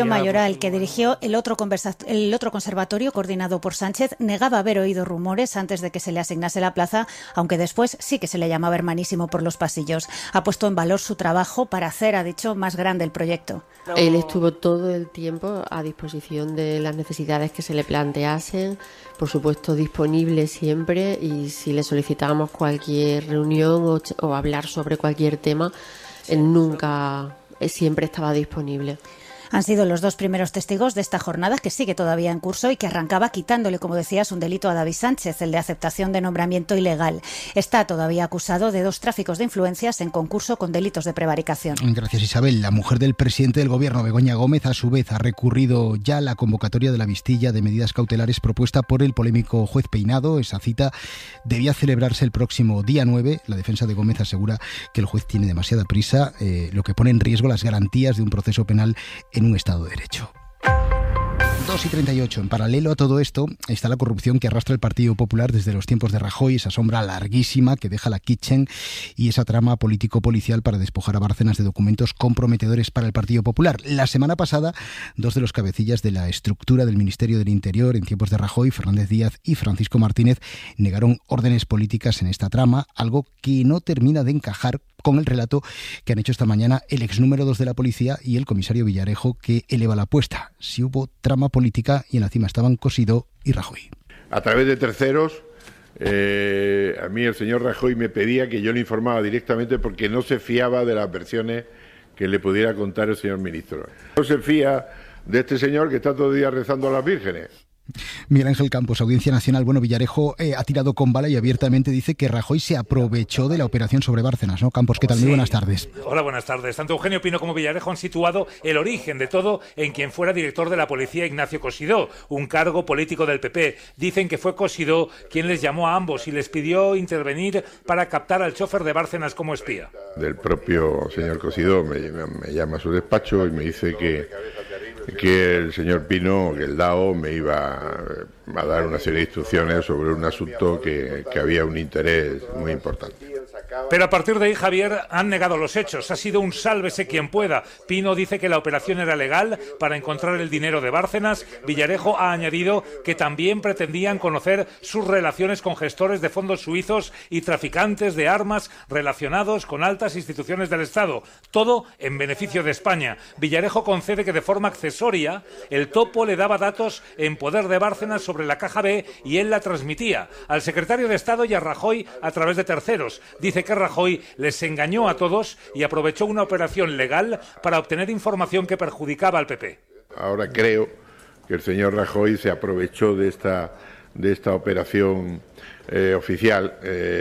Mayoral, que dirigió el otro conservatorio coordinado por Sánchez, negaba haber oído rumores antes de que se le asignase la plaza, aunque después sí que se le llamaba hermanísimo por los pasillos. Ha puesto en valor su trabajo para hacer, ha dicho, más grande el proyecto. Él estuvo todo el tiempo a disposición de las necesidades que se le planteasen, por supuesto disponible siempre, y si le solicitábamos cualquier reunión o hablar sobre cualquier tema, él nunca, siempre estaba disponible. Han sido los dos primeros testigos de esta jornada, que sigue todavía en curso y que arrancaba quitándole, como decías, un delito a David Sánchez, el de aceptación de nombramiento ilegal. Está todavía acusado de 2 tráficos de influencias en concurso con delitos de prevaricación. Gracias, Isabel. La mujer del presidente del Gobierno, Begoña Gómez, a su vez ha recurrido ya a la convocatoria de la vistilla de medidas cautelares propuesta por el polémico juez Peinado. Esa cita debía celebrarse el próximo día 9. La defensa de Gómez asegura que el juez tiene demasiada prisa, lo que pone en riesgo las garantías de un proceso penal en un Estado de Derecho. 2:38. En paralelo a todo esto está la corrupción que arrastra el Partido Popular desde los tiempos de Rajoy, esa sombra larguísima que deja la Kitchen y esa trama político-policial para despojar a Bárcenas de documentos comprometedores para el Partido Popular. La semana pasada, 2 de los cabecillas de la estructura del Ministerio del Interior en tiempos de Rajoy, Fernández Díaz y Francisco Martínez, negaron órdenes políticas en esta trama, algo que no termina de encajar con el relato que han hecho esta mañana el ex número 2 de la policía y el comisario Villarejo, que eleva la apuesta. Si hubo trama política y en la cima estaban Cosidó y Rajoy. A través de terceros, a mí el señor Rajoy me pedía que yo le informaba directamente porque no se fiaba de las versiones que le pudiera contar el señor ministro. No se fía de este señor que está todo el día rezando a las vírgenes. Miguel Ángel Campos, Audiencia Nacional. Bueno, Villarejo ha tirado con bala y abiertamente dice que Rajoy se aprovechó de la operación sobre Bárcenas, ¿no? Campos, ¿qué tal? Sí. Muy buenas tardes. Hola, buenas tardes. Tanto Eugenio Pino como Villarejo han situado el origen de todo en quien fuera director de la policía, Ignacio Cosidó, un cargo político del PP. Dicen que fue Cosidó quien les llamó a ambos y les pidió intervenir para captar al chofer de Bárcenas como espía. Del propio señor Cosidó me llama a su despacho y me dice que el señor Pino, que el DAO, me iba a dar una serie de instrucciones sobre un asunto que había un interés muy importante. Pero a partir de ahí, Javier, han negado los hechos. Ha sido un sálvese quien pueda. Pino dice que la operación era legal para encontrar el dinero de Bárcenas. Villarejo ha añadido que también pretendían conocer sus relaciones con gestores de fondos suizos y traficantes de armas relacionados con altas instituciones del Estado. Todo en beneficio de España. Villarejo concede que de forma accesoria el topo le daba datos en poder de Bárcenas sobre la Caja B y él la transmitía al secretario de Estado y a Rajoy a través de terceros. Dice que Rajoy les engañó a todos y aprovechó una operación legal para obtener información que perjudicaba al PP. Ahora creo que el señor Rajoy se aprovechó de esta operación oficial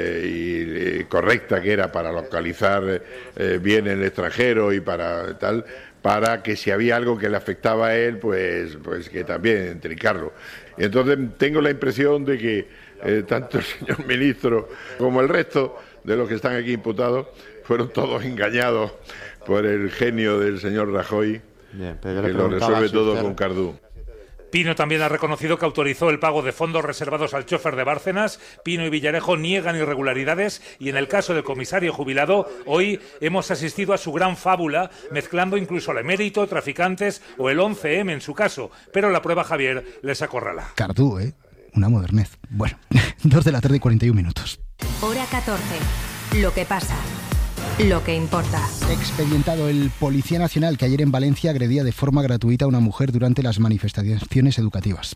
y correcta que era para localizar bien en el extranjero y para tal, para que si había algo que le afectaba a él, pues que también trincarlo. Y entonces tengo la impresión de que tanto el señor ministro como el resto de los que están aquí imputados fueron todos engañados por el genio del señor Rajoy, que lo resuelve todo con Cardú. Pino también ha reconocido que autorizó el pago de fondos reservados al chofer de Bárcenas. Pino y Villarejo niegan irregularidades y en el caso del comisario jubilado, hoy hemos asistido a su gran fábula, mezclando incluso el emérito, traficantes o el 11M en su caso. Pero la prueba, Javier, les acorrala. Cardú, una modernez. Bueno, 2:41 p.m. Hora 14. Lo que pasa. Lo que importa. Expedientado el Policía Nacional que ayer en Valencia agredía de forma gratuita a una mujer durante las manifestaciones educativas.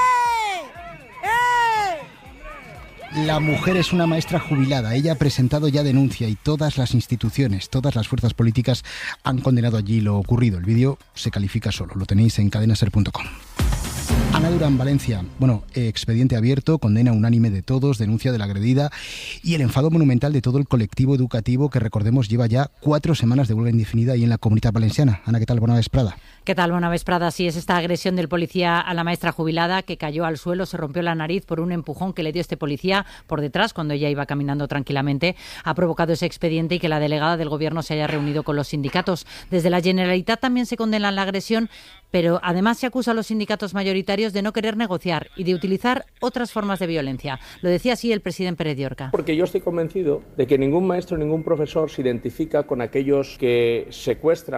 La mujer es una maestra jubilada. Ella ha presentado ya denuncia y todas las instituciones, todas las fuerzas políticas han condenado allí lo ocurrido. El vídeo se califica solo. Lo tenéis en cadenaser.com. Ana Durán, Valencia. Bueno, expediente abierto, condena unánime de todos, denuncia de la agredida y el enfado monumental de todo el colectivo educativo que, recordemos, lleva ya 4 semanas de huelga indefinida ahí en la Comunitat Valenciana. Ana, ¿qué tal? Bona vesprada. ¿Qué tal? Bona vesprada. Sí, es esta agresión del policía a la maestra jubilada que cayó al suelo, se rompió la nariz por un empujón que le dio este policía por detrás cuando ella iba caminando tranquilamente. Ha provocado ese expediente y que la delegada del Gobierno se haya reunido con los sindicatos. Desde la Generalitat también se condena la agresión, pero además se acusa a los sindicatos mayoritarios de no querer negociar y de utilizar otras formas de violencia. Lo decía así el presidente Pérez Llorca. Porque yo estoy convencido de que ningún maestro, ningún profesor se identifica con aquellos que secuestran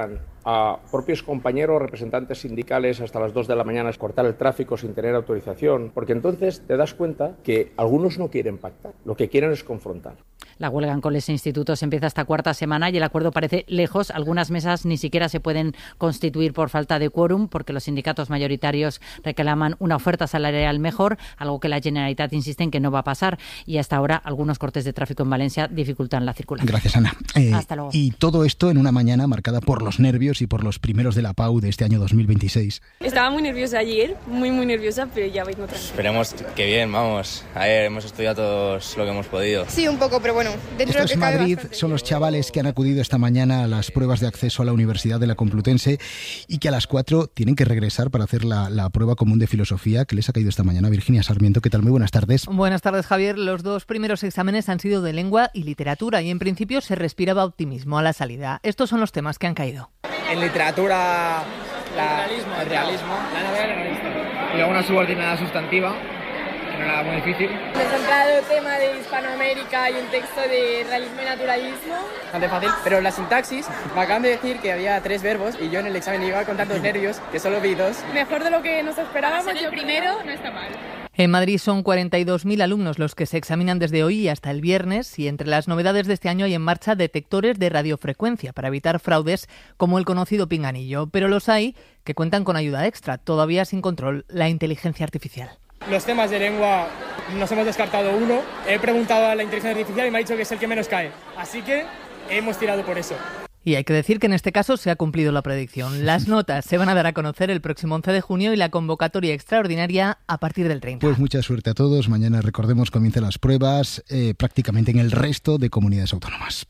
a propios compañeros, representantes sindicales hasta las 2 de la mañana cortar el tráfico sin tener autorización, porque entonces te das cuenta que algunos no quieren pactar, lo que quieren es confrontar. La huelga en coles e institutos empieza esta cuarta semana y el acuerdo parece lejos. Algunas mesas ni siquiera se pueden constituir por falta de quórum porque los sindicatos mayoritarios reclaman una oferta salarial mejor, algo que la Generalitat insiste en que no va a pasar, y hasta ahora algunos cortes de tráfico en Valencia dificultan la circulación. Gracias, Ana. Hasta luego. Y todo esto en una mañana marcada por los nervios y por los primeros de la PAU de este año 2026. Estaba muy nerviosa ayer, muy nerviosa, pero ya vengo tranquila. Esperemos que bien, vamos. A ver, hemos estudiado todos lo que hemos podido. Sí, un poco, pero bueno, dentro Esto es Madrid, son los chavales que han acudido esta mañana a las pruebas de acceso a la Universidad de la Complutense y que a las 4 tienen que regresar para hacer la prueba común de filosofía que les ha caído esta mañana. Virginia Sarmiento, ¿qué tal? Muy buenas tardes. Buenas tardes, Javier. Los dos primeros exámenes han sido de lengua y literatura y en principio se respiraba optimismo a la salida. Estos son los temas que han caído. En literatura, el realismo, la novela realista. Y luego una subordinada sustantiva, que no era muy difícil. Me he centrado el tema de Hispanoamérica y un texto de realismo y naturalismo. Bastante fácil, pero la sintaxis, me acaban de decir que había 3 verbos y yo en el examen iba con tantos nervios que solo vi 2. Mejor de lo que nos esperábamos. El primero no está mal. En Madrid son 42.000 alumnos los que se examinan desde hoy y hasta el viernes, y entre las novedades de este año hay en marcha detectores de radiofrecuencia para evitar fraudes como el conocido pinganillo, pero los hay que cuentan con ayuda extra, todavía sin control, la inteligencia artificial. Los temas de lengua nos hemos descartado uno, he preguntado a la inteligencia artificial y me ha dicho que es el que menos cae, así que hemos tirado por eso. Y hay que decir que en este caso se ha cumplido la predicción. Las notas se van a dar a conocer el próximo 11 de junio y la convocatoria extraordinaria a partir del 30. Pues mucha suerte a todos. Mañana, recordemos, comienzan las pruebas prácticamente en el resto de comunidades autónomas.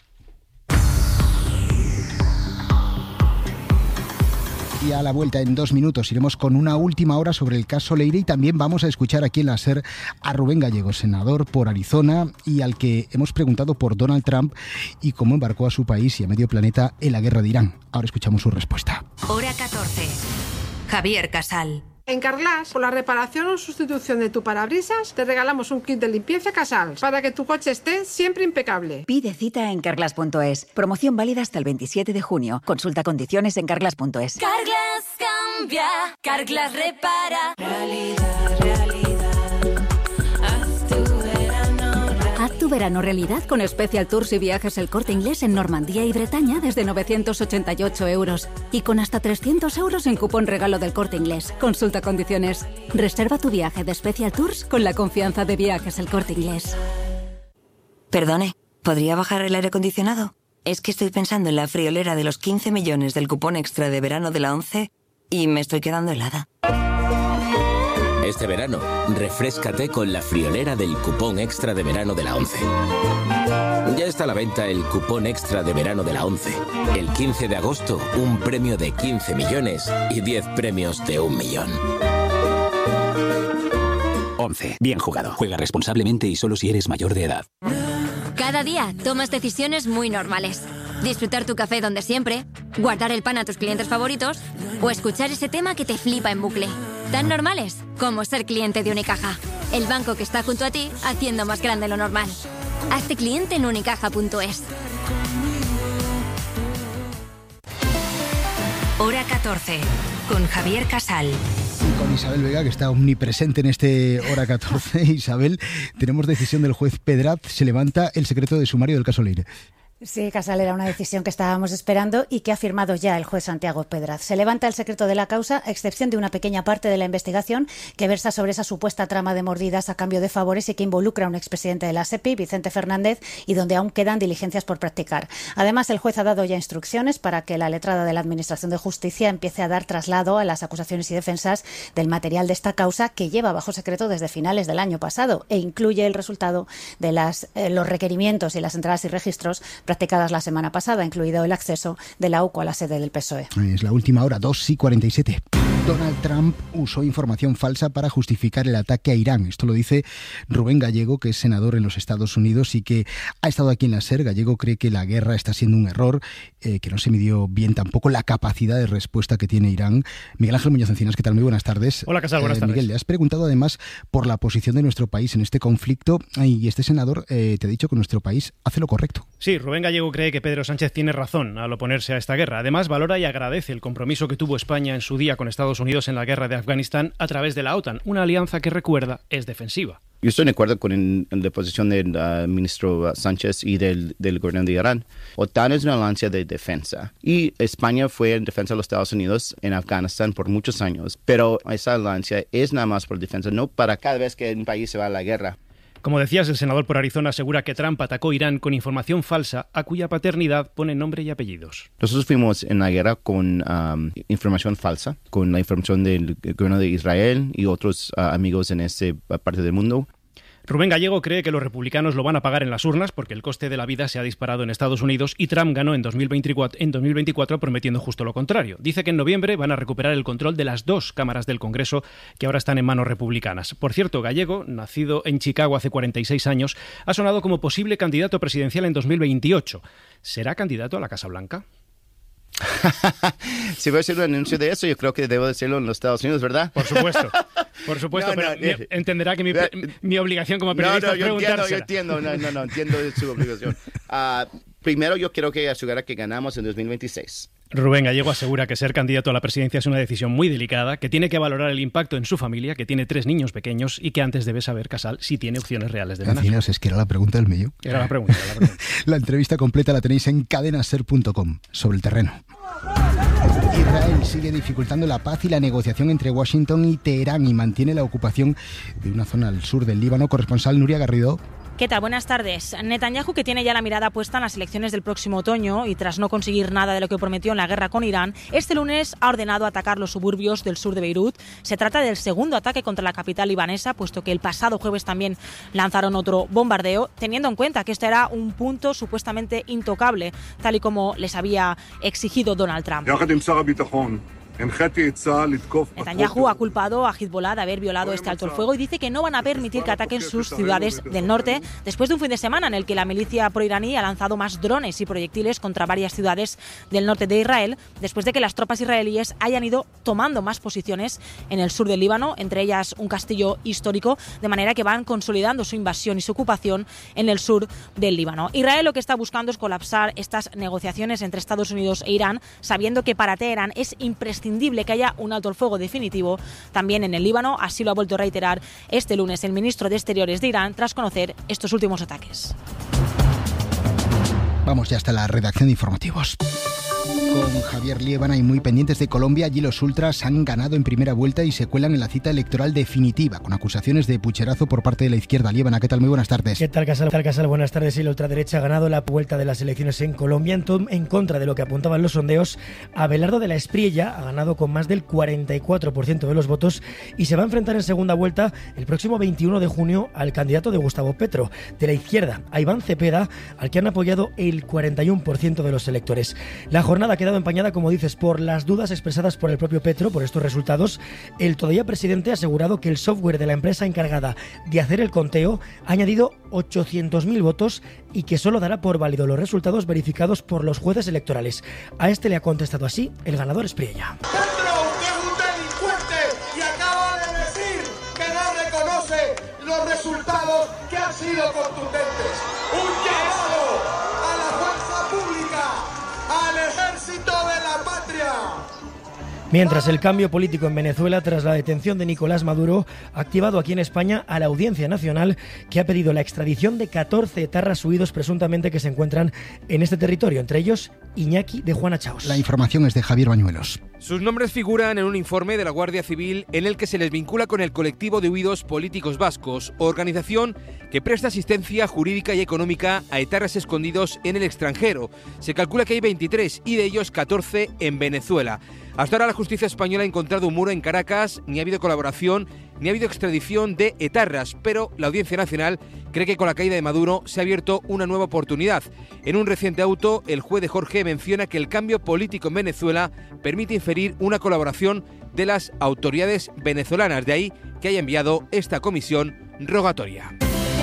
Y a la vuelta, en 2 minutos, iremos con una última hora sobre el caso Leire y también vamos a escuchar aquí en la SER a Rubén Gallegos, senador por Arizona, y al que hemos preguntado por Donald Trump y cómo embarcó a su país y a medio planeta en la guerra de Irán. Ahora escuchamos su respuesta. Hora 14. Javier Casal. En Carglass, por la reparación o sustitución de tu parabrisas, te regalamos un kit de limpieza Casal para que tu coche esté siempre impecable. Pide cita en carglass.es. Promoción válida hasta el 27 de junio. Consulta condiciones en carglass.es. Carglass cambia, Carglass repara. Realidad. Haz tu verano realidad con Special Tours y Viajes El Corte Inglés en Normandía y Bretaña desde 988 euros y con hasta 300 euros en cupón regalo del Corte Inglés. Consulta condiciones. Reserva tu viaje de Special Tours con la confianza de Viajes El Corte Inglés. Perdone, ¿podría bajar el aire acondicionado? Es que estoy pensando en la friolera de los 15 millones del cupón extra de verano de la 11 y me estoy quedando helada. Este verano, refréscate con la friolera del cupón extra de verano de la 11. Ya está a la venta el cupón extra de verano de la 11. El 15 de agosto, un premio de 15 millones y 10 premios de 1 millón. 11. Bien jugado. Juega responsablemente y solo si eres mayor de edad. Cada día tomas decisiones muy normales. Disfrutar tu café donde siempre, guardar el pan a tus clientes favoritos o escuchar ese tema que te flipa en bucle. Tan normales como ser cliente de Unicaja. El banco que está junto a ti haciendo más grande lo normal. Hazte cliente en unicaja.es. Hora 14. Con Javier Casal. Con Isabel Vega, que está omnipresente en este Hora 14. Isabel, tenemos decisión del juez Pedraz. Se levanta el secreto de sumario del caso Leire. Sí, Casal, era una decisión que estábamos esperando y que ha firmado ya el juez Santiago Pedraz. Se levanta el secreto de la causa, a excepción de una pequeña parte de la investigación que versa sobre esa supuesta trama de mordidas a cambio de favores y que involucra a un expresidente de la SEPI, Vicente Fernández, y donde aún quedan diligencias por practicar. Además, el juez ha dado ya instrucciones para que la letrada de la Administración de Justicia empiece a dar traslado a las acusaciones y defensas del material de esta causa que lleva bajo secreto desde finales del año pasado e incluye el resultado de los requerimientos y las entradas y registros practicadas la semana pasada, incluido el acceso de la UCO a la sede del PSOE. Es la última hora, 2:47. Donald Trump usó información falsa para justificar el ataque a Irán. Esto lo dice Rubén Gallego, que es senador en los Estados Unidos y que ha estado aquí en la SER. Gallego cree que la guerra está siendo un error, que no se midió bien tampoco la capacidad de respuesta que tiene Irán. Miguel Ángel Muñoz Encinas, ¿qué tal? Muy buenas tardes. Hola, Casal, buenas tardes. Miguel, le has preguntado además por la posición de nuestro país en este conflicto y este senador te ha dicho que nuestro país hace lo correcto. Sí, Rubén Gallego cree que Pedro Sánchez tiene razón al oponerse a esta guerra. Además, valora y agradece el compromiso que tuvo España en su día con Estados Unidos en la guerra de Afganistán a través de la OTAN, una alianza que, recuerda, es defensiva. Yo estoy de acuerdo con la posición del ministro Sánchez y del gobierno de Irán. OTAN es una alianza de defensa y España fue en defensa de los Estados Unidos en Afganistán por muchos años, pero esa alianza es nada más por defensa, no para cada vez que un país se va a la guerra. Como decías, el senador por Arizona asegura que Trump atacó Irán con información falsa a cuya paternidad pone nombre y apellidos. Nosotros fuimos en la guerra con información falsa, con la información del gobierno de Israel y otros amigos en esta parte del mundo. Rubén Gallego cree que los republicanos lo van a pagar en las urnas porque el coste de la vida se ha disparado en Estados Unidos y Trump ganó en 2024 prometiendo justo lo contrario. Dice que en noviembre van a recuperar el control de las dos cámaras del Congreso que ahora están en manos republicanas. Por cierto, Gallego, nacido en Chicago hace 46 años, ha sonado como posible candidato presidencial en 2028. ¿Será candidato a la Casa Blanca? Si voy a hacer un anuncio de eso, yo creo que debo decirlo en los Estados Unidos, ¿verdad? Por supuesto, pero entenderá que mi obligación como periodista es preguntársela. Yo entiendo su obligación. Primero, yo quiero que asegure que ganamos en 2026. Rubén Gallego asegura que ser candidato a la presidencia es una decisión muy delicada, que tiene que valorar el impacto en su familia, que tiene 3 niños pequeños y que antes debe saber, Casal, si tiene opciones reales de ganar. Es que era la pregunta del millón. Era la pregunta. La entrevista completa la tenéis en cadenaser.com, sobre el terreno. Israel sigue dificultando la paz y la negociación entre Washington y Teherán y mantiene la ocupación de una zona al sur del Líbano. Corresponsal Nuria Garrido. ¿Qué tal? Buenas tardes. Netanyahu, que tiene ya la mirada puesta en las elecciones del próximo otoño y tras no conseguir nada de lo que prometió en la guerra con Irán, este lunes ha ordenado atacar los suburbios del sur de Beirut. Se trata del segundo ataque contra la capital libanesa, puesto que el pasado jueves también lanzaron otro bombardeo, teniendo en cuenta que este era un punto supuestamente intocable, tal y como les había exigido Donald Trump. Netanyahu ha culpado a Hezbollah de haber violado este alto el fuego y dice que no van a permitir que ataquen sus ciudades del norte después de un fin de semana en el que la milicia proiraní ha lanzado más drones y proyectiles contra varias ciudades del norte de Israel, después de que las tropas israelíes hayan ido tomando más posiciones en el sur del Líbano, entre ellas un castillo histórico, de manera que van consolidando su invasión y su ocupación en el sur del Líbano. Israel lo que está buscando es colapsar estas negociaciones entre Estados Unidos e Irán, sabiendo que para Teherán es imprescindible que haya un alto el fuego definitivo también en el Líbano. Así lo ha vuelto a reiterar este lunes el ministro de Exteriores de Irán tras conocer estos últimos ataques. Vamos ya hasta la redacción de informativos. Con Javier Liébana y muy pendientes de Colombia, allí los ultras han ganado en primera vuelta y se cuelan en la cita electoral definitiva, con acusaciones de pucherazo por parte de la izquierda. Liébana, ¿qué tal? Muy buenas tardes. ¿Qué tal, Casal? Buenas tardes. Y la ultraderecha ha ganado la vuelta de las elecciones en Colombia en contra de lo que apuntaban los sondeos. Abelardo de la Espriella ha ganado con más del 44% de los votos y se va a enfrentar en segunda vuelta el próximo 21 de junio al candidato de Gustavo Petro, de la izquierda, a Iván Cepeda, al que han apoyado el 41% de los electores. La jornada ha quedado empañada, como dices, por las dudas expresadas por el propio Petro por estos resultados. El todavía presidente ha asegurado que el software de la empresa encargada de hacer el conteo ha añadido 800.000 votos y que solo dará por válido los resultados verificados por los jueces electorales. A este le ha contestado así el ganador Espriella. Petro, que es un delincuente y acaba de decir que no reconoce los resultados que han sido contundentes. Un llamado a la fuerza pública, al ejército de la patria. Mientras el cambio político en Venezuela tras la detención de Nicolás Maduro ha activado aquí en España a la Audiencia Nacional, que ha pedido la extradición de 14 etarras huidos presuntamente que se encuentran en este territorio, entre ellos Iñaki de Juana Chaos. La información es de Javier Bañuelos. Sus nombres figuran en un informe de la Guardia Civil en el que se les vincula con el colectivo de huidos políticos vascos, organización que presta asistencia jurídica y económica a etarras escondidos en el extranjero. Se calcula que hay 23 y de ellos 14 en Venezuela. Hasta ahora la justicia española ha encontrado un muro en Caracas, ni ha habido colaboración, ni ha habido extradición de etarras, pero la Audiencia Nacional cree que con la caída de Maduro se ha abierto una nueva oportunidad. En un reciente auto, el juez de Jorge menciona que el cambio político en Venezuela permite inferir una colaboración de las autoridades venezolanas. De ahí que haya enviado esta comisión rogatoria.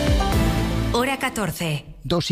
Hora 14.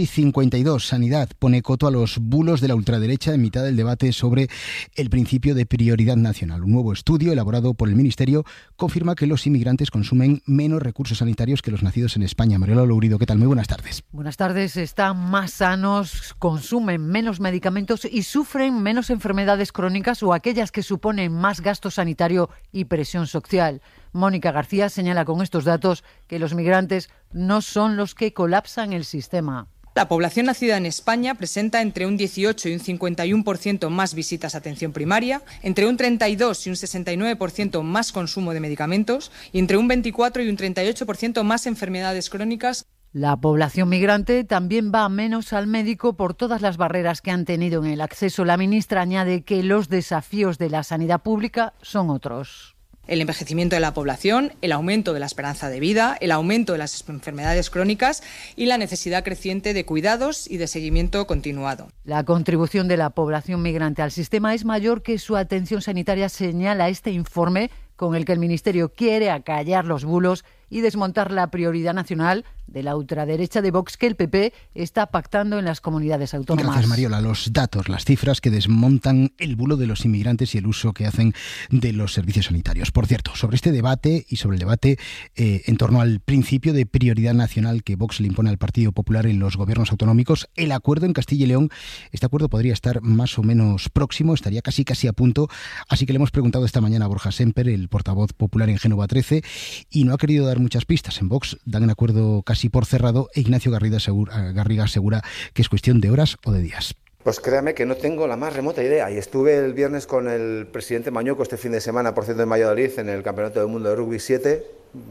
2:52. Sanidad pone coto a los bulos de la ultraderecha en mitad del debate sobre el principio de prioridad nacional. Un nuevo estudio elaborado por el Ministerio confirma que los inmigrantes consumen menos recursos sanitarios que los nacidos en España. Mariola Lourido, ¿qué tal? Muy buenas tardes. Buenas tardes. Están más sanos, consumen menos medicamentos y sufren menos enfermedades crónicas o aquellas que suponen más gasto sanitario y presión social. Mónica García señala con estos datos que los migrantes no son los que colapsan el sistema. La población nacida en España presenta entre un 18 y un 51% más visitas a atención primaria, entre un 32 y un 69% más consumo de medicamentos y entre un 24 y un 38% más enfermedades crónicas. La población migrante también va menos al médico por todas las barreras que han tenido en el acceso. La ministra añade que los desafíos de la sanidad pública son otros. El envejecimiento de la población, el aumento de la esperanza de vida, el aumento de las enfermedades crónicas y la necesidad creciente de cuidados y de seguimiento continuado. La contribución de la población migrante al sistema es mayor que su atención sanitaria, señala este informe, con el que el Ministerio quiere acallar los bulos y desmontar la prioridad nacional de la ultraderecha de Vox que el PP está pactando en las comunidades autónomas. Gracias, Mariola. Los datos, las cifras que desmontan el bulo de los inmigrantes y el uso que hacen de los servicios sanitarios. Por cierto, sobre este debate y sobre el debate en torno al principio de prioridad nacional que Vox le impone al Partido Popular en los gobiernos autonómicos, el acuerdo en Castilla y León, este acuerdo podría estar más o menos próximo, estaría casi a punto, así que le hemos preguntado esta mañana a Borja Semper, el portavoz popular en Génova 13, y no ha querido dar muchas pistas. En Vox dan un acuerdo casi por cerrado e Ignacio Garriga asegura que es cuestión de horas o de días. Pues créame que no tengo la más remota idea. Y estuve el viernes con el presidente Mañuco este fin de semana, por cierto, en Valladolid, en el Campeonato del Mundo de Rugby 7,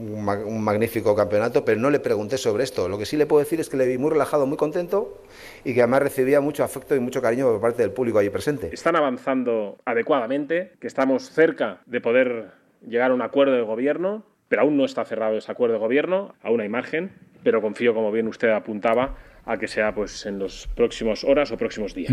un magnífico campeonato, pero no le pregunté sobre esto. Lo que sí le puedo decir es que le vi muy relajado, muy contento y que además recibía mucho afecto y mucho cariño por parte del público allí presente. Están avanzando adecuadamente, que estamos cerca de poder llegar a un acuerdo de gobierno, pero aún no está cerrado ese acuerdo de gobierno, aún hay margen, pero confío, como bien usted apuntaba, a que sea pues en los próximos horas o próximos días.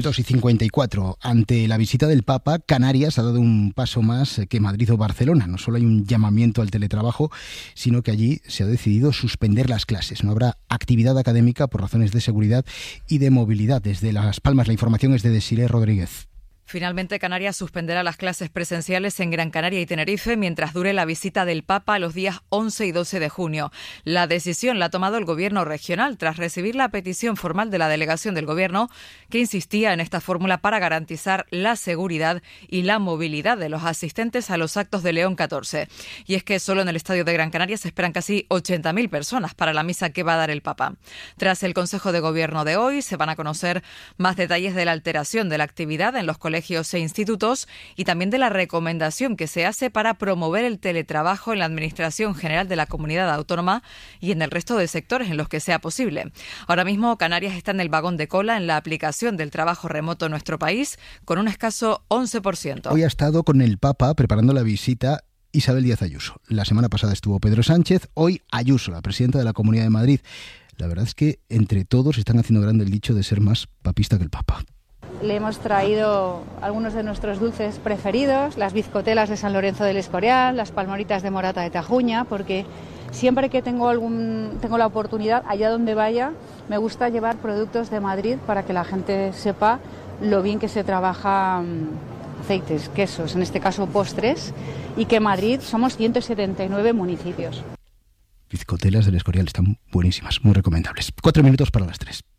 2:54. Ante la visita del Papa, Canarias ha dado un paso más que Madrid o Barcelona. No solo hay un llamamiento al teletrabajo, sino que allí se ha decidido suspender las clases. No habrá actividad académica por razones de seguridad y de movilidad. Desde Las Palmas, la información es de Desiree Rodríguez. Finalmente, Canarias suspenderá las clases presenciales en Gran Canaria y Tenerife mientras dure la visita del Papa los días 11 y 12 de junio. La decisión la ha tomado el Gobierno regional tras recibir la petición formal de la delegación del Gobierno que insistía en esta fórmula para garantizar la seguridad y la movilidad de los asistentes a los actos de León XIV. Y es que solo en el Estadio de Gran Canaria se esperan casi 80.000 personas para la misa que va a dar el Papa. Tras el Consejo de Gobierno de hoy, se van a conocer más detalles de la alteración de la actividad en los colegios e institutos y también de la recomendación que se hace para promover el teletrabajo en la Administración General de la Comunidad Autónoma y en el resto de sectores en los que sea posible. Ahora mismo, Canarias está en el vagón de cola en la aplicación del trabajo remoto en nuestro país, con un escaso 11%. Hoy ha estado con el Papa preparando la visita Isabel Díaz Ayuso. La semana pasada estuvo Pedro Sánchez, hoy Ayuso, la presidenta de la Comunidad de Madrid. La verdad es que entre todos están haciendo grande el dicho de ser más papista que el Papa. Le hemos traído algunos de nuestros dulces preferidos, las bizcotelas de San Lorenzo del Escorial, las palmoritas de Morata de Tajuña, porque siempre que tengo la oportunidad, allá donde vaya, me gusta llevar productos de Madrid para que la gente sepa lo bien que se trabaja aceites, quesos, en este caso postres, y que en Madrid somos 179 municipios. Bizcotelas del Escorial están buenísimas, muy recomendables. 4 minutos para las 3.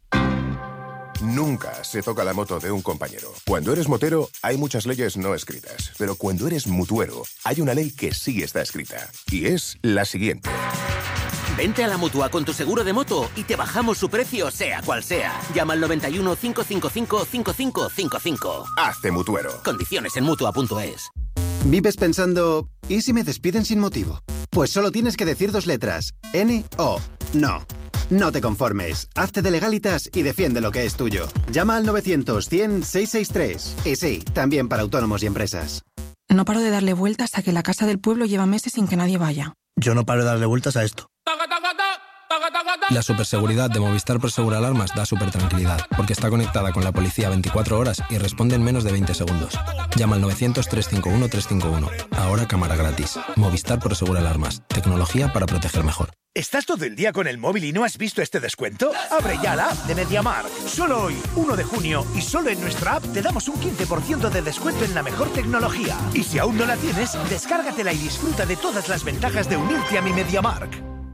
Nunca se toca la moto de un compañero. Cuando eres motero, hay muchas leyes no escritas. Pero cuando eres mutuero, hay una ley que sí está escrita. Y es la siguiente. Vente a la Mutua con tu seguro de moto y te bajamos su precio, sea cual sea. Llama al 91 555 5555. Hazte mutuero. Condiciones en Mutua.es. ¿Vives pensando, ¿y si me despiden sin motivo? Pues solo tienes que decir 2 letras. N-O. No. No te conformes. Hazte de Legalitas y defiende lo que es tuyo. Llama al 900-100-663. Y sí, también para autónomos y empresas. No paro de darle vueltas a que la casa del pueblo lleva meses sin que nadie vaya. Yo no paro de darle vueltas a esto. La superseguridad de Movistar Prosegur Alarmas da supertranquilidad, porque está conectada con la policía 24 horas y responde en menos de 20 segundos. Llama al 900-351-351. Ahora cámara gratis. Movistar Prosegur Alarmas. Tecnología para proteger mejor. ¿Estás todo el día con el móvil y no has visto este descuento? Abre ya la app de MediaMarkt. Solo hoy, 1 de junio, y solo en nuestra app te damos un 15% de descuento en la mejor tecnología. Y si aún no la tienes, descárgatela y disfruta de todas las ventajas de unirte a mi MediaMarkt.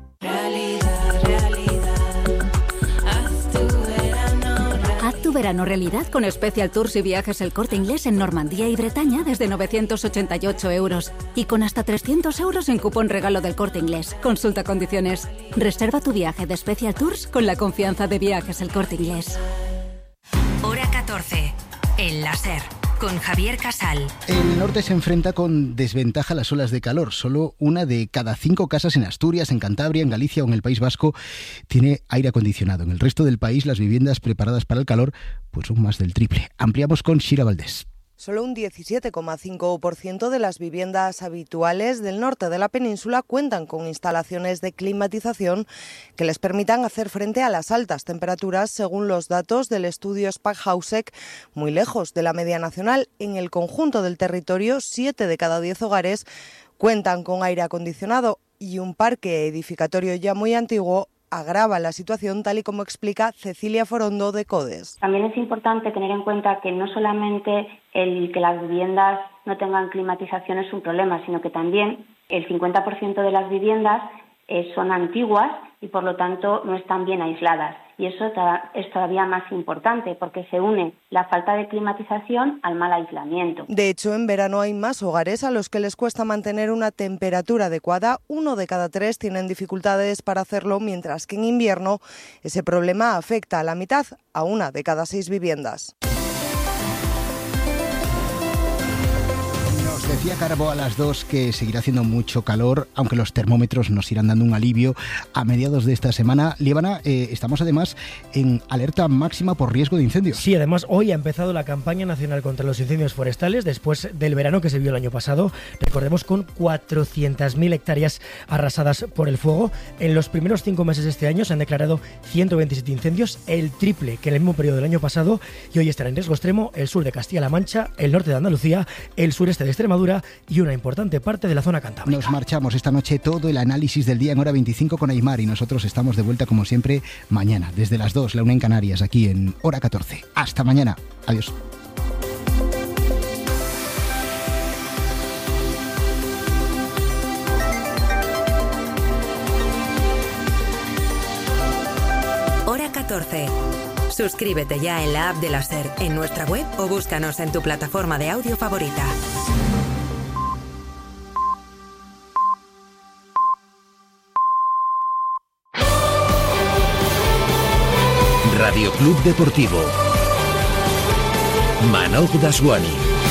Haz tu verano realidad con Special Tours y Viajes El Corte Inglés en Normandía y Bretaña desde 988 euros. Y con hasta 300 euros en cupón regalo del Corte Inglés. Consulta condiciones. Reserva tu viaje de Special Tours con la confianza de Viajes El Corte Inglés. Hora 14. El láser. Con Javier Casal. El norte se enfrenta con desventaja a las olas de calor. Solo una de cada 5 casas en Asturias, en Cantabria, en Galicia o en el País Vasco tiene aire acondicionado. En el resto del país, las viviendas preparadas para el calor pues son más del triple. Ampliamos con Shira Valdés. Solo un 17,5% de las viviendas habituales del norte de la península cuentan con instalaciones de climatización que les permitan hacer frente a las altas temperaturas, según los datos del estudio Spackhausek, muy lejos de la media nacional. En el conjunto del territorio, 7 de cada 10 hogares cuentan con aire acondicionado y un parque edificatorio ya muy antiguo agrava la situación, tal y como explica Cecilia Forondo de CODES. También es importante tener en cuenta que no solamente el que las viviendas no tengan climatización es un problema, sino que también el 50% de las viviendas son antiguas y por lo tanto no están bien aisladas. Y eso es todavía más importante porque se une la falta de climatización al mal aislamiento. De hecho, en verano hay más hogares a los que les cuesta mantener una temperatura adecuada. 1 de cada 3 tienen dificultades para hacerlo, mientras que en invierno ese problema afecta a la mitad, a 1 de cada 6 viviendas. Decía Carbo a las 2 que seguirá haciendo mucho calor, aunque los termómetros nos irán dando un alivio a mediados de esta semana. Líbana, estamos además en alerta máxima por riesgo de incendios. Sí, además hoy ha empezado la campaña nacional contra los incendios forestales después del verano que se vio el año pasado. Recordemos, con 400.000 hectáreas arrasadas por el fuego. En los primeros 5 meses de este año se han declarado 127 incendios, el triple que en el mismo periodo del año pasado, y hoy están en riesgo extremo el sur de Castilla-La Mancha, el norte de Andalucía, el sureste de Extremadura y una importante parte de la zona cantábrica. Nos marchamos esta noche, todo el análisis del día en hora 25 con Aymar, y nosotros estamos de vuelta como siempre mañana, desde las 2, la 1 en Canarias, aquí en hora 14. Hasta mañana. Adiós. Hora 14. Suscríbete ya en la app de la SER, en nuestra web o búscanos en tu plataforma de audio favorita. Radio Club Deportivo. Manoj Daswani.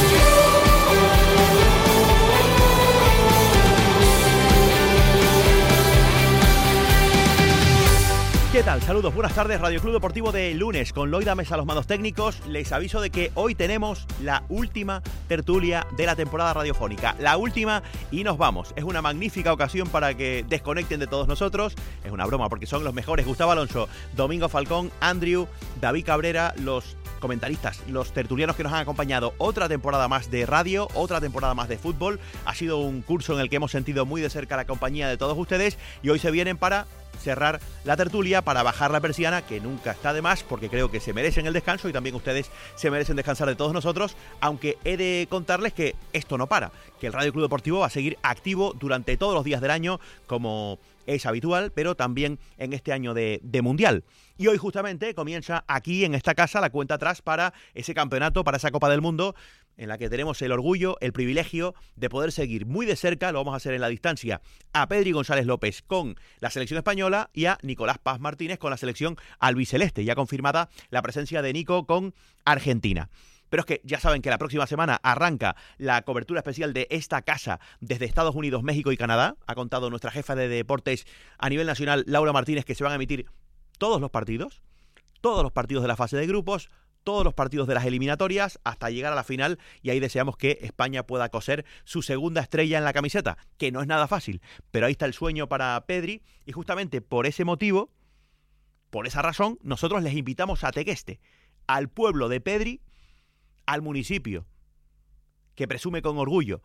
¿Qué tal? Saludos, buenas tardes, Radio Club Deportivo de lunes, con Loida Mesa a los mandos técnicos. Les aviso de que hoy tenemos la última tertulia de la temporada radiofónica, la última, y nos vamos. Es una magnífica ocasión para que desconecten de todos nosotros. Es una broma porque son los mejores: Gustavo Alonso, Domingo Falcón, Andrew, David Cabrera, los comentaristas, los tertulianos que nos han acompañado. Otra temporada más de radio, otra temporada más de fútbol. Ha sido un curso en el que hemos sentido muy de cerca la compañía de todos ustedes, y hoy se vienen para cerrar la tertulia, para bajar la persiana, que nunca está de más, porque creo que se merecen el descanso y también ustedes se merecen descansar de todos nosotros, aunque he de contarles que esto no para, que el Radio Club Deportivo va a seguir activo durante todos los días del año, como es habitual, pero también en este año de Mundial. Y hoy justamente comienza aquí en esta casa la cuenta atrás para ese campeonato, para esa Copa del Mundo, en la que tenemos el orgullo, el privilegio de poder seguir muy de cerca, lo vamos a hacer en la distancia, a Pedri González López con la selección española y a Nicolás Paz Martínez con la selección albiceleste, ya confirmada la presencia de Nico con Argentina. Pero es que ya saben que la próxima semana arranca la cobertura especial de esta casa desde Estados Unidos, México y Canadá. Ha contado nuestra jefa de deportes a nivel nacional, Laura Martínez, que se van a emitir todos los partidos de la fase de grupos, todos los partidos de las eliminatorias hasta llegar a la final, y ahí deseamos que España pueda coser su segunda estrella en la camiseta, que no es nada fácil, pero ahí está el sueño para Pedri, y justamente por ese motivo, por esa razón, nosotros les invitamos a Tegueste, al pueblo de Pedri, al municipio que presume con orgullo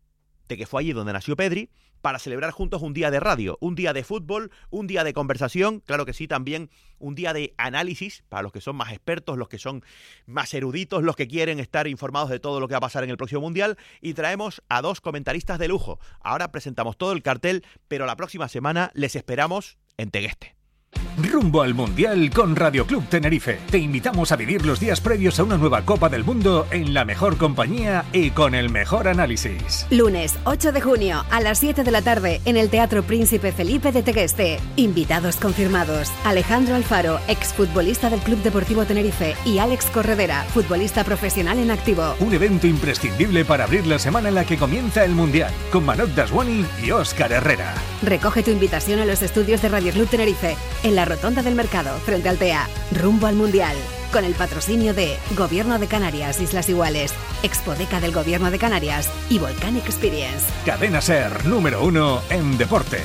de que fue allí donde nació Pedri, para celebrar juntos un día de radio, un día de fútbol, un día de conversación, claro que sí, también un día de análisis, para los que son más expertos, los que son más eruditos, los que quieren estar informados de todo lo que va a pasar en el próximo Mundial, y traemos a 2 comentaristas de lujo. Ahora presentamos todo el cartel, pero la próxima semana les esperamos en Tegueste. Rumbo al Mundial con Radio Club Tenerife. Te invitamos a vivir los días previos a una nueva Copa del Mundo en la mejor compañía y con el mejor análisis. Lunes 8 de junio a las 7 de la tarde en el Teatro Príncipe Felipe de Tegueste. Invitados confirmados: Alejandro Alfaro, exfutbolista del Club Deportivo Tenerife, y Alex Corredera, futbolista profesional en activo. Un evento imprescindible para abrir la semana en la que comienza el Mundial, con Manot Daswani y Óscar Herrera. Recoge tu invitación a los estudios de Radio Club Tenerife, en la Rotonda del Mercado, frente al TEA. Rumbo al Mundial, con el patrocinio de Gobierno de Canarias, Islas Iguales, Expodeca del Gobierno de Canarias y Volcanic Experience. Cadena SER, número 1 en deporte.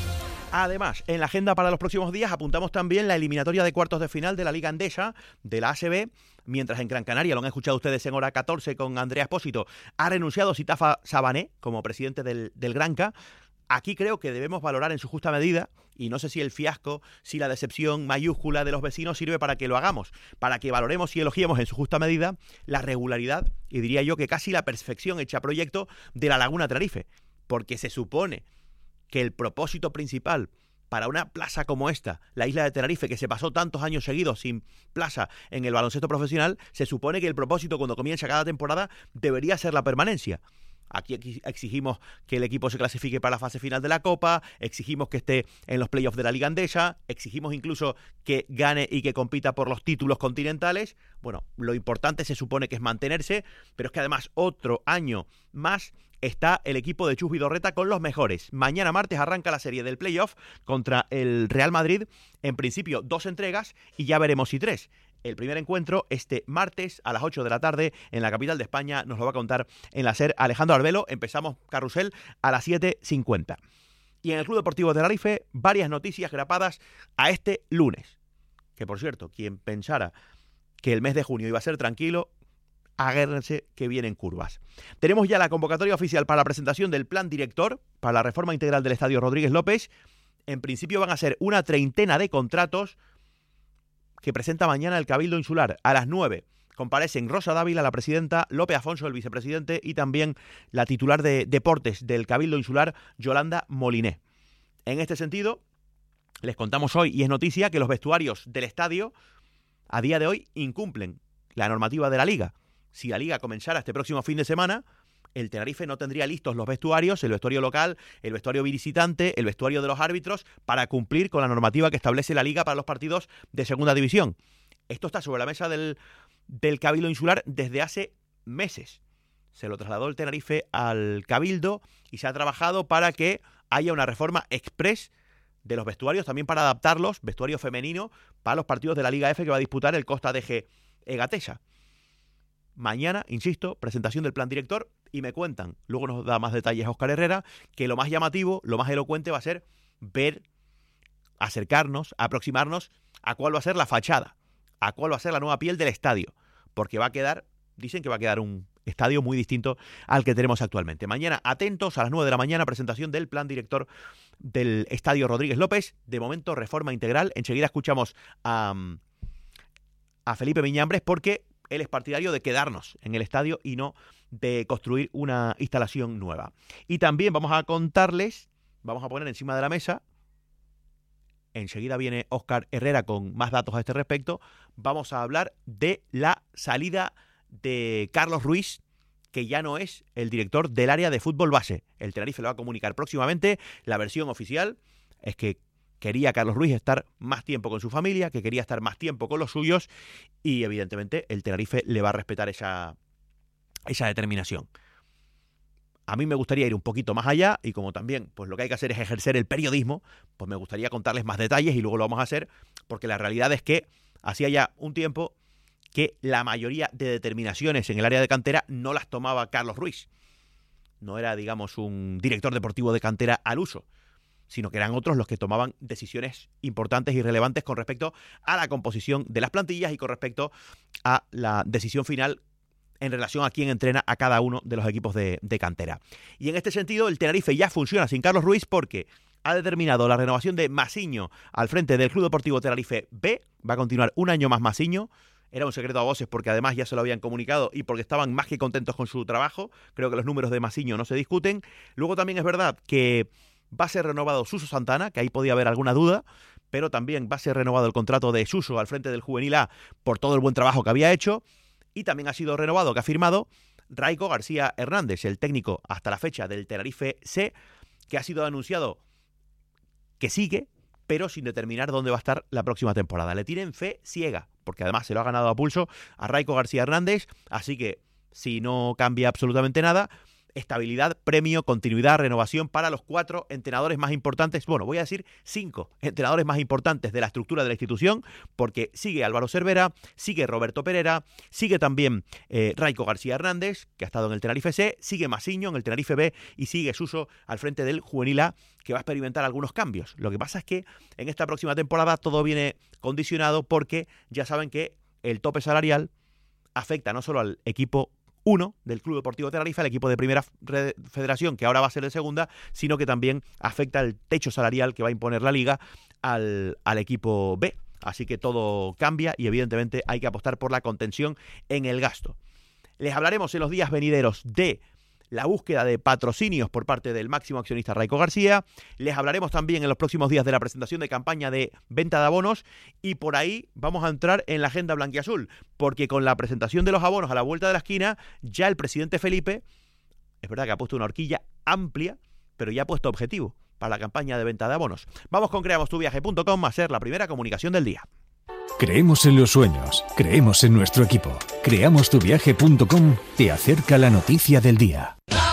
Además, en la agenda para los próximos días apuntamos también la eliminatoria de cuartos de final de la Liga Endesa, de la ACB, mientras en Gran Canaria, lo han escuchado ustedes en Hora 14 con Andrea Espósito, ha renunciado Sitafa Sabané como presidente del Granca. Aquí creo que debemos valorar en su justa medida, y no sé si el fiasco, si la decepción mayúscula de los vecinos sirve para que lo hagamos, para que valoremos y elogiemos en su justa medida la regularidad, y diría yo que casi la perfección hecha proyecto de la Laguna Tenerife, porque se supone que el propósito principal para una plaza como esta, la isla de Tenerife, que se pasó tantos años seguidos sin plaza en el baloncesto profesional, se supone que el propósito cuando comienza cada temporada debería ser la permanencia. Aquí exigimos que el equipo se clasifique para la fase final de la Copa, exigimos que esté en los playoffs de la Liga Endesa, exigimos incluso que gane y que compita por los títulos continentales. Bueno, lo importante se supone que es mantenerse, pero es que además otro año más está el equipo de Chus Vidorreta con los mejores. Mañana martes arranca la serie del playoff contra el Real Madrid. En principio 2 entregas y ya veremos si 3. El primer encuentro este martes a las 8 de la tarde en la capital de España, nos lo va a contar en la SER Alejandro Arbelo. Empezamos carrusel a las 7:50. Y en el Club Deportivo Tenerife, varias noticias grapadas a este lunes. Que por cierto, quien pensara que el mes de junio iba a ser tranquilo, agárrense que vienen curvas. Tenemos ya la convocatoria oficial para la presentación del plan director para la reforma integral del Estadio Rodríguez López. En principio van a ser una treintena de contratos que presenta mañana el Cabildo Insular. A las 9 comparecen Rosa Dávila, la presidenta, López Afonso, el vicepresidente, y también la titular de Deportes del Cabildo Insular, Yolanda Moliné. En este sentido, les contamos hoy, y es noticia, que los vestuarios del estadio a día de hoy incumplen la normativa de la Liga. Si la Liga comenzara este próximo fin de semana, el Tenerife no tendría listos los vestuarios, el vestuario local, el vestuario visitante, el vestuario de los árbitros, para cumplir con la normativa que establece la Liga para los partidos de Segunda División. Esto está sobre la mesa del Cabildo Insular desde hace meses. Se lo trasladó el Tenerife al Cabildo y se ha trabajado para que haya una reforma express de los vestuarios, también para adaptarlos, vestuario femenino, para los partidos de la Liga F que va a disputar el Costa DG Egatesa. Mañana, insisto, presentación del plan director, y me cuentan, luego nos da más detalles Óscar Herrera, que lo más llamativo, lo más elocuente va a ser ver, acercarnos, aproximarnos a cuál va a ser la fachada, a cuál va a ser la nueva piel del estadio, porque va a quedar, dicen que va a quedar un estadio muy distinto al que tenemos actualmente. Mañana, atentos, a las 9 de la mañana, presentación del plan director del Estadio Rodríguez López. De momento, reforma integral. Enseguida escuchamos a Felipe Miñambres, porque él es partidario de quedarnos en el estadio y no de construir una instalación nueva. Y también vamos a contarles, vamos a poner encima de la mesa, enseguida viene Óscar Herrera con más datos a este respecto, vamos a hablar de la salida de Carlos Ruiz, que ya no es el director del área de fútbol base. El Tenerife lo va a comunicar próximamente. La versión oficial es que quería Carlos Ruiz estar más tiempo con su familia, que quería estar más tiempo con los suyos, y evidentemente el Tenerife le va a respetar esa determinación. A mí me gustaría ir un poquito más allá, y como también pues lo que hay que hacer es ejercer el periodismo, pues me gustaría contarles más detalles, y luego lo vamos a hacer, porque la realidad es que hacía ya un tiempo que la mayoría de determinaciones en el área de cantera no las tomaba Carlos Ruiz. No era, digamos, un director deportivo de cantera al uso, sino que eran otros los que tomaban decisiones importantes y relevantes con respecto a la composición de las plantillas y con respecto a la decisión final en relación a quién entrena a cada uno de los equipos de cantera. Y en este sentido, el Tenerife ya funciona sin Carlos Ruiz porque ha determinado la renovación de Masiño al frente del Club Deportivo Tenerife B. Va a continuar un año más Masiño. Era un secreto a voces porque además ya se lo habían comunicado y porque estaban más que contentos con su trabajo. Creo que los números de Masiño no se discuten. Luego también es verdad que va a ser renovado Suso Santana, que ahí podía haber alguna duda, pero también va a ser renovado el contrato de Suso al frente del Juvenil A por todo el buen trabajo que había hecho. Y también ha sido renovado, que ha firmado Raico García Hernández, el técnico hasta la fecha del Tenerife C, que ha sido anunciado que sigue, pero sin determinar dónde va a estar la próxima temporada. Le tienen fe ciega, porque además se lo ha ganado a pulso a Raico García Hernández, así que si no cambia absolutamente nada, estabilidad, premio, continuidad, renovación para los 4 entrenadores más importantes, bueno, voy a decir 5 entrenadores más importantes de la estructura de la institución, porque sigue Álvaro Cervera, sigue Roberto Pereira, sigue también Raico García Hernández, que ha estado en el Tenerife C, sigue Masiño en el Tenerife B y sigue Suso al frente del Juvenil A, que va a experimentar algunos cambios. Lo que pasa es que en esta próxima temporada todo viene condicionado porque ya saben que el tope salarial afecta no solo al equipo 1 del Club Deportivo Tenerife, el equipo de primera federación, que ahora va a ser de segunda, sino que también afecta el techo salarial que va a imponer la Liga al equipo B. Así que todo cambia y evidentemente hay que apostar por la contención en el gasto. Les hablaremos en los días venideros de la búsqueda de patrocinios por parte del máximo accionista Raico García. Les hablaremos también en los próximos días de la presentación de campaña de venta de abonos y por ahí vamos a entrar en la agenda blanquiazul, porque con la presentación de los abonos a la vuelta de la esquina, ya el presidente Felipe, es verdad que ha puesto una horquilla amplia, pero ya ha puesto objetivo para la campaña de venta de abonos. Vamos con creamostuviaje.com a ser la primera comunicación del día. Creemos en los sueños, creemos en nuestro equipo. Creamostuviaje.com te acerca la noticia del día.